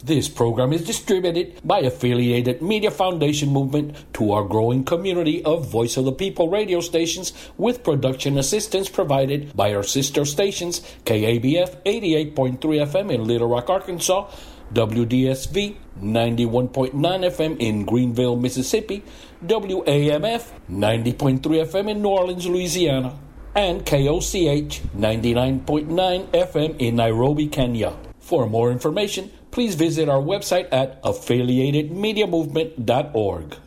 This program is distributed by Affiliated Media Foundation Movement to our growing community of Voice of the People radio stations, with production assistance provided by our sister stations, KABF 88.3 FM in Little Rock, Arkansas, WDSV 91.9 FM in Greenville, Mississippi, WAMF 90.3 FM in New Orleans, Louisiana, and KOCH 99.9 FM in Nairobi, Kenya. For more information, please visit our website at affiliatedmediamovement.org.